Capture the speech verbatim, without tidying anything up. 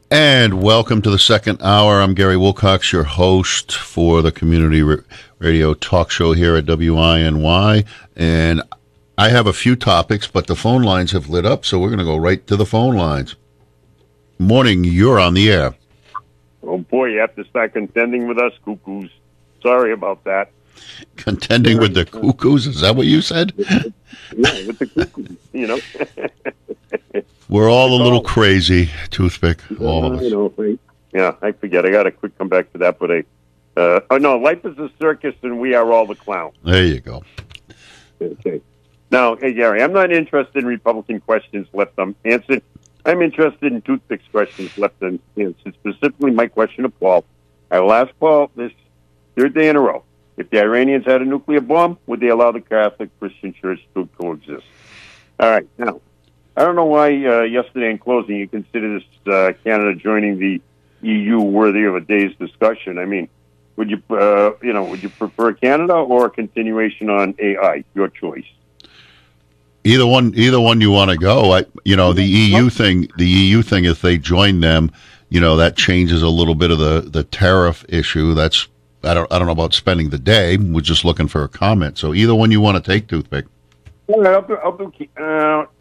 And welcome to the second hour. I'm Gary Wilcox, your host for the Community R- Radio Talk Show here at W I N Y. And I have a few topics, but the phone lines have lit up, so we're going to go right to the phone lines. Morning, you're on the air. Oh, boy, you have to start contending with us cuckoos. Sorry about that. Contending with the cuckoos? Is that what you said? Yeah, with the cuckoos, you know. We're all a little crazy, Toothpick, all of us. You know, I, yeah, I forget. I got to quick come back to that, but I, uh, oh, no, life is a circus, and we are all the clowns. There you go. Okay. Now, hey, Gary, I'm not interested in Republican questions left unanswered. I'm interested in Toothpick's questions left unanswered, specifically my question to Paul. I will ask Paul this third day in a row. If the Iranians had a nuclear bomb, would they allow the Catholic Christian Church to coexist? All right. Now, I don't know why uh, yesterday in closing you consider this uh, Canada joining the E U worthy of a day's discussion. I mean, would you, uh, you know, would you prefer Canada or a continuation on A I? Your choice. Either one, either one you want to go. I, you know, the E U thing, the E U thing. If they join them, you know, that changes a little bit of the, the tariff issue. That's I don't I don't know about spending the day. We're just looking for a comment. So either one you want to take, Toothpick. All right, I'll do, I'll do uh,